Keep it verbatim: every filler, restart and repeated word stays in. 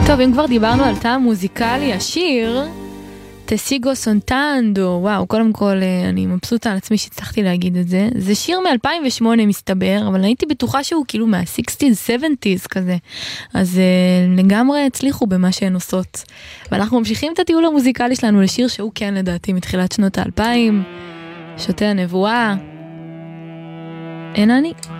טוב, אם כבר דיברנו על טעם מוזיקלי, השיר תסיגו סונטנדו, וואו, קודם כל אני מבסוטה על עצמי שהצלחתי להגיד את זה. זה שיר מ-אלפיים ושמונה מסתבר, אבל הייתי בטוחה שהוא כאילו מה-שישים, שבעים כזה. אז uh, לגמרי הצליחו במה שהן עושות. ואנחנו ממשיכים את הטיול המוזיקלי שלנו לשיר שהוא כן לדעתי מתחילת שנות האלפיים, שוטי הנבואה. אין אני.